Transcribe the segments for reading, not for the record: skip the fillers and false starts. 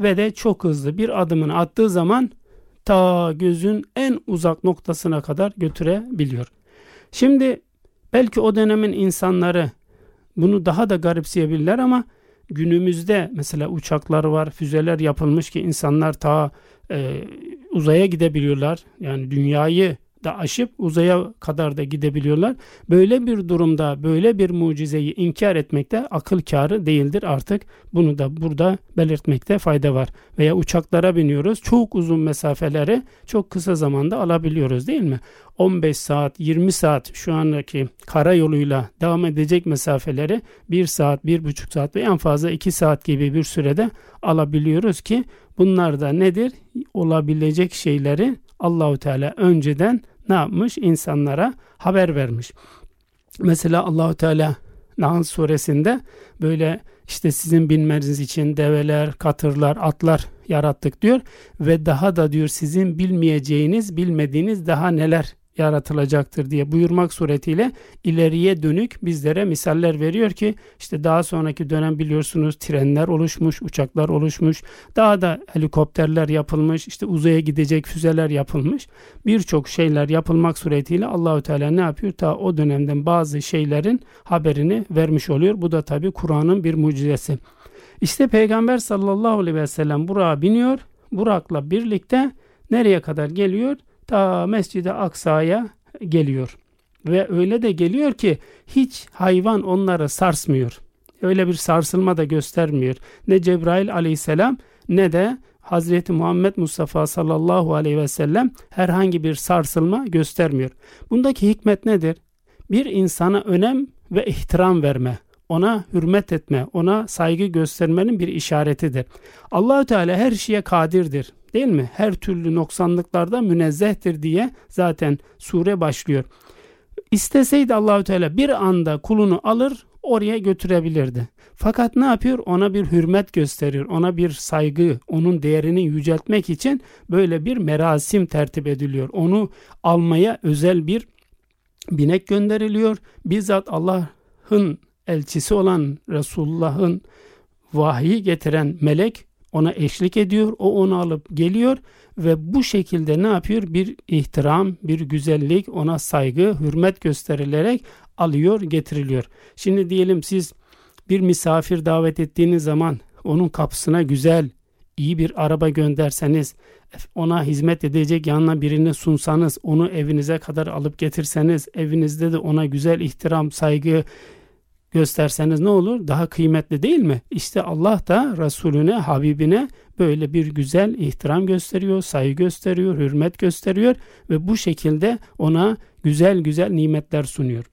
ve de çok hızlı bir adımını attığı zaman ta gözün en uzak noktasına kadar götürebiliyor. Şimdi belki o dönemin insanları bunu daha da garipseyebilirler ama günümüzde mesela uçaklar var, füzeler yapılmış ki insanlar ta uzaya gidebiliyorlar. Yani dünyayı da aşıp uzaya kadar da gidebiliyorlar. Böyle bir durumda böyle bir mucizeyi inkar etmekte akıl kârı değildir artık. Bunu da burada belirtmekte fayda var. Veya uçaklara biniyoruz. Çok uzun mesafeleri çok kısa zamanda alabiliyoruz değil mi? 15 saat, 20 saat şu andaki karayoluyla devam edecek mesafeleri 1 saat, 1,5 saat ve en fazla 2 saat gibi bir sürede alabiliyoruz ki bunlar da nedir? Olabilecek şeyleri Allahu Teala önceden ne yapmış? İnsanlara haber vermiş. Mesela Allahu Teala Nahl suresinde böyle işte sizin binmeniz için develer, katırlar, atlar yarattık diyor ve daha da diyor sizin bilmeyeceğiniz, bilmediğiniz daha neler yaratılacaktır diye buyurmak suretiyle ileriye dönük bizlere misaller veriyor ki işte daha sonraki dönem biliyorsunuz trenler oluşmuş, uçaklar oluşmuş, daha da helikopterler yapılmış, işte uzaya gidecek füzeler yapılmış. Birçok şeyler yapılmak suretiyle Allahu Teala ne yapıyor? Ta o dönemden bazı şeylerin haberini vermiş oluyor. Bu da tabii Kur'an'ın bir mucizesi. İşte Peygamber sallallahu aleyhi ve sellem Burak'a biniyor. Burak'la birlikte nereye kadar geliyor? Ta Mescid-i Aksa'ya geliyor. Ve öyle de geliyor ki hiç hayvan onları sarsmıyor. Öyle bir sarsılma da göstermiyor. Ne Cebrail aleyhisselam ne de Hazreti Muhammed Mustafa sallallahu aleyhi ve sellem herhangi bir sarsılma göstermiyor. Bundaki hikmet nedir? Bir insana önem ve ihtiram verme, ona hürmet etme, ona saygı göstermenin bir işaretidir. Allah-u Teala her şeye kadirdir. Değil mi? Her türlü noksanlıklardan münezzehtir diye zaten sure başlıyor. İsteseydi Allahu Teala bir anda kulunu alır oraya götürebilirdi. Fakat ne yapıyor? Ona bir hürmet gösteriyor. Ona bir saygı, onun değerini yüceltmek için böyle bir merasim tertip ediliyor. Onu almaya özel bir binek gönderiliyor. Bizzat Allah'ın elçisi olan Resulullah'ın vahiy getiren melek ona eşlik ediyor. O onu alıp geliyor ve bu şekilde ne yapıyor? Bir ihtiram, bir güzellik, ona saygı, hürmet gösterilerek alıyor, getiriliyor. Şimdi diyelim siz bir misafir davet ettiğiniz zaman onun kapısına güzel, iyi bir araba gönderseniz, ona hizmet edecek yanına birini sunsanız, onu evinize kadar alıp getirseniz, evinizde de ona güzel ihtiram, saygı gösterseniz ne olur? Daha kıymetli değil mi? İşte Allah da Resulüne, Habibine böyle bir güzel ihtiram gösteriyor, saygı gösteriyor, hürmet gösteriyor ve bu şekilde ona güzel güzel nimetler sunuyor.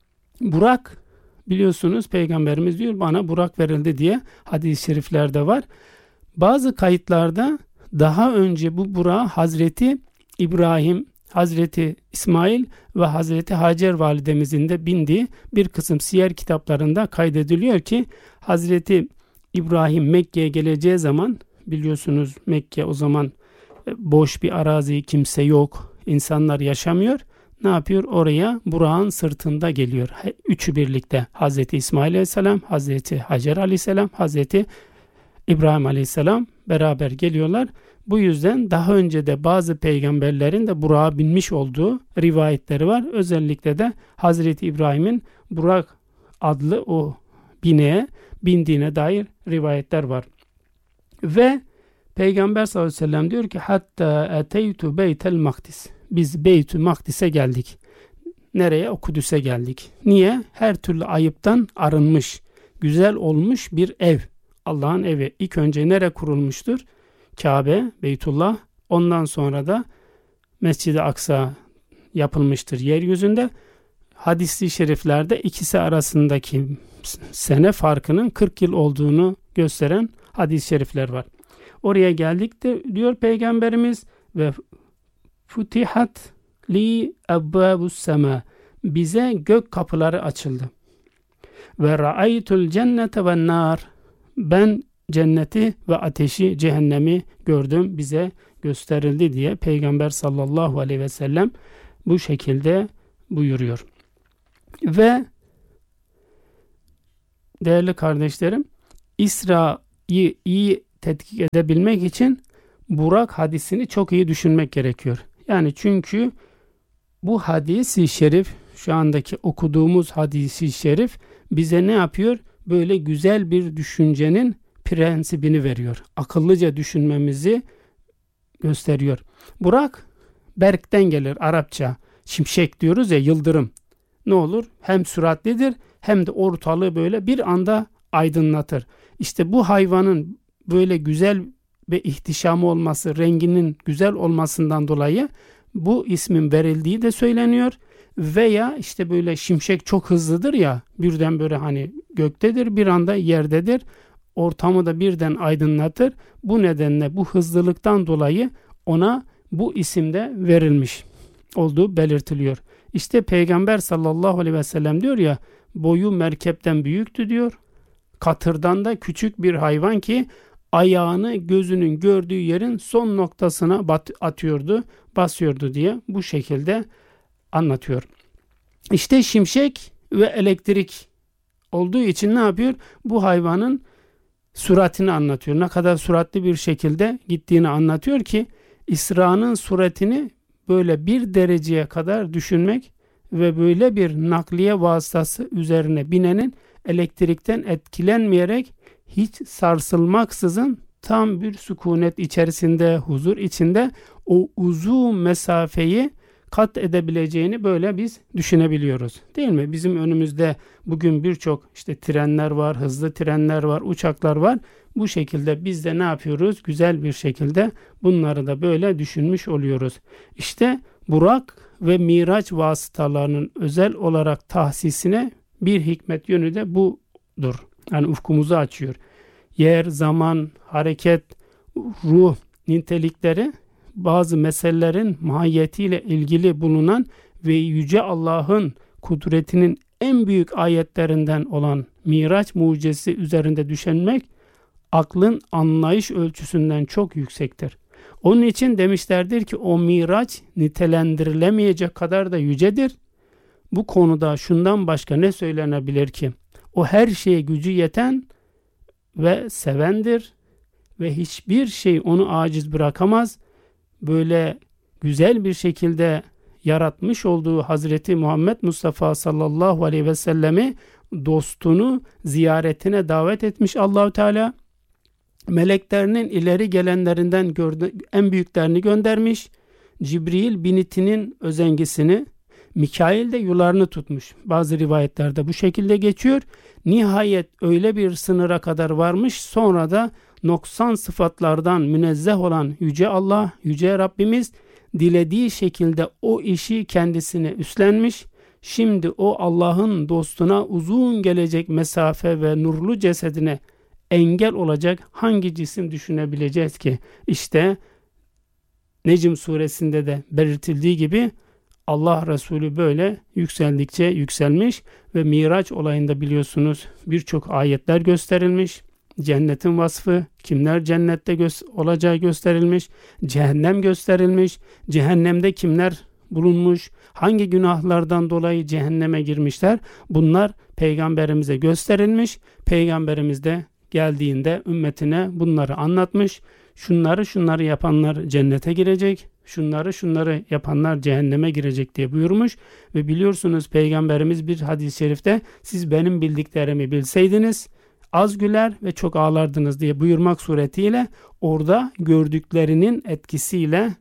Burak, biliyorsunuz Peygamberimiz diyor bana Burak verildi diye hadis-i şeriflerde var. Bazı kayıtlarda daha önce bu Burak'a Hazreti İbrahim, Hazreti İsmail ve Hazreti Hacer validemizin de bindiği bir kısım siyer kitaplarında kaydediliyor ki Hazreti İbrahim Mekke'ye geleceği zaman, biliyorsunuz Mekke o zaman boş bir arazi, kimse yok, insanlar yaşamıyor. Ne yapıyor? Oraya Burak'ın sırtında geliyor. Üçü birlikte Hazreti İsmail Aleyhisselam, Hazreti Hacer Aleyhisselam, Hazreti İbrahim Aleyhisselam beraber geliyorlar. Bu yüzden daha önce de bazı peygamberlerin de Burak'a binmiş olduğu rivayetleri var. Özellikle de Hazreti İbrahim'in Burak adlı o bineğe bindiğine dair rivayetler var. Ve Peygamber sallallahu aleyhi ve sellem diyor ki hatta eteytu beytel makdis. Biz Beyt-ü Makdis'e geldik. Nereye? O Kudüs'e geldik. Niye? Her türlü ayıptan arınmış, güzel olmuş bir ev. Allah'ın evi. İlk önce nere kurulmuştur? Kabe, Beytullah. Ondan sonra da Mescid-i Aksa yapılmıştır yeryüzünde. Hadis-i şeriflerde ikisi arasındaki sene farkının 40 yıl olduğunu gösteren hadis-i şerifler var. Oraya geldik de diyor Peygamberimiz ve futihat li ebbabus sema, bize gök kapıları açıldı. Ve ra'aytul cennete ve nar, ben cenneti ve ateşi, cehennemi gördüm, bize gösterildi diye Peygamber sallallahu aleyhi ve sellem bu şekilde buyuruyor. Ve değerli kardeşlerim, İsra'yı iyi tetkik edebilmek için Burak hadisini çok iyi düşünmek gerekiyor. Yani çünkü bu hadis-i şerif, şu andaki okuduğumuz hadis-i şerif bize ne yapıyor? Böyle güzel bir düşüncenin prensibini veriyor. Akıllıca düşünmemizi gösteriyor. Burak, berkten gelir Arapça. Şimşek diyoruz ya, yıldırım. Ne olur? Hem süratlidir hem de ortalığı böyle bir anda aydınlatır. İşte bu hayvanın böyle güzel ve ihtişamı olması, renginin güzel olmasından dolayı bu ismin verildiği de söyleniyor. Veya işte böyle şimşek çok hızlıdır ya, birden böyle hani göktedir, bir anda yerdedir. Ortamı da birden aydınlatır. Bu nedenle bu hızlılıktan dolayı ona bu isim de verilmiş olduğu belirtiliyor. İşte Peygamber sallallahu aleyhi ve sellem diyor ya, boyu merkepten büyüktü diyor. Katırdan da küçük bir hayvan ki ayağını gözünün gördüğü yerin son noktasına basıyordu diye bu şekilde anlatıyor. İşte şimşek ve elektrik olduğu için ne yapıyor? Bu hayvanın süratini anlatıyor. Ne kadar süratli bir şekilde gittiğini anlatıyor ki İsra'nın suretini böyle bir dereceye kadar düşünmek ve böyle bir nakliye vasıtası üzerine binenin elektrikten etkilenmeyerek hiç sarsılmaksızın tam bir sükunet içerisinde, huzur içinde o uzun mesafeyi kat edebileceğini böyle biz düşünebiliyoruz. Değil mi? Bizim önümüzde bugün birçok işte trenler var, hızlı trenler var, uçaklar var. Bu şekilde biz de ne yapıyoruz? Güzel bir şekilde bunları da böyle düşünmüş oluyoruz. İşte Burak ve Miraç vasıtalarının özel olarak tahsisine bir hikmet yönü de budur. Yani ufkumuzu açıyor. Yer, zaman, hareket, ruh nitelikleri bazı meselelerin mahiyetiyle ilgili bulunan ve Yüce Allah'ın kudretinin en büyük ayetlerinden olan Miraç mucizesi üzerinde düşünmek aklın anlayış ölçüsünden çok yüksektir. Onun için demişlerdir ki o Miraç nitelendirilemeyecek kadar da yücedir. Bu konuda şundan başka ne söylenebilir ki? O her şeye gücü yeten ve sevendir ve hiçbir şey onu aciz bırakamaz. Böyle güzel bir şekilde yaratmış olduğu Hazreti Muhammed Mustafa sallallahu aleyhi ve sellemi dostunu ziyaretine davet etmiş Allahu Teala. Meleklerinin ileri gelenlerinden en büyüklerini göndermiş. Cibril binitinin özengisini, Mikail de yularını tutmuş. Bazı rivayetlerde bu şekilde geçiyor. Nihayet öyle bir sınıra kadar varmış. Sonra da noksan sıfatlardan münezzeh olan Yüce Allah, Yüce Rabbimiz dilediği şekilde o işi kendisine üstlenmiş. Şimdi o Allah'ın dostuna uzun gelecek mesafe ve nurlu cesedine engel olacak hangi cisim düşünebileceğiz ki? İşte Necm suresinde de belirtildiği gibi Allah Resulü böyle yükseldikçe yükselmiş ve Miraç olayında biliyorsunuz birçok ayetler gösterilmiş. Cennetin vasfı, kimler cennette olacağı gösterilmiş, cehennem gösterilmiş, cehennemde kimler bulunmuş, hangi günahlardan dolayı cehenneme girmişler, bunlar peygamberimize gösterilmiş. Peygamberimiz de geldiğinde ümmetine bunları anlatmış. Şunları yapanlar cennete girecek, şunları yapanlar cehenneme girecek diye buyurmuş. Ve biliyorsunuz Peygamberimiz bir hadis-i şerifte siz benim bildiklerimi bilseydiniz az güler ve çok ağlardınız diye buyurmak suretiyle orada gördüklerinin etkisiyle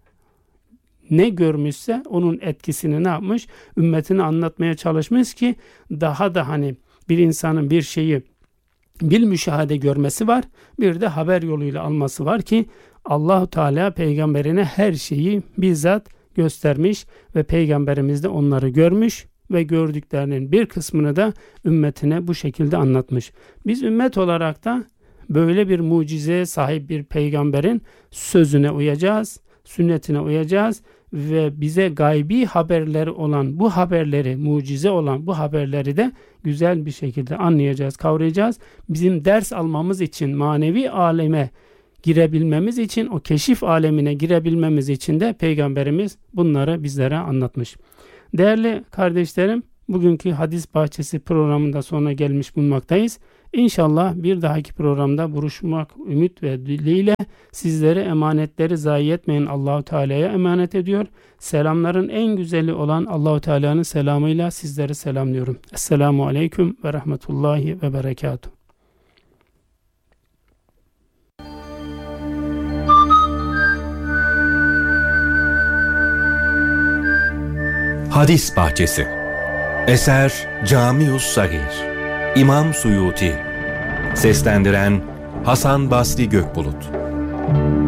ne görmüşse onun etkisini ne yapmış? Ümmetine anlatmaya çalışmış ki daha da hani bir insanın bir şeyi bilmüşahede görmesi var. Bir de haber yoluyla alması var ki Allah-u Teala peygamberine her şeyi bizzat göstermiş ve peygamberimiz de onları görmüş ve gördüklerinin bir kısmını da ümmetine bu şekilde anlatmış. Biz ümmet olarak da böyle bir mucizeye sahip bir peygamberin sözüne uyacağız, sünnetine uyacağız ve bize gaybi haberleri olan bu haberleri, mucize olan bu haberleri de güzel bir şekilde anlayacağız, kavrayacağız. Bizim ders almamız için, manevi aleme girebilmemiz için, o keşif alemine girebilmemiz için de Peygamberimiz bunları bizlere anlatmış. Değerli kardeşlerim, bugünkü Hadis Bahçesi programında sonuna gelmiş bulunmaktayız. İnşallah bir dahaki programda buluşmak ümit ve dileğiyle sizleri emanetleri zayi etmeyin Allahu Teala'ya emanet ediyor. Selamların en güzeli olan Allahu Teala'nın selamıyla sizleri selamlıyorum. Esselamu aleyküm ve rahmetullahi ve berekatuhu. Hadis Bahçesi. Eser Camius Sagir. İmam Suyuti. Seslendiren Hasan Basri Gökbulut.